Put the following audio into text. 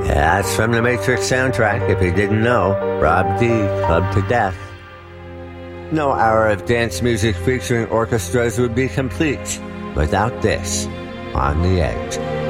That's from the Matrix soundtrack, if you didn't know. Rob D, Club to Death. No hour of dance music featuring orchestras would be complete without this, On the Edge.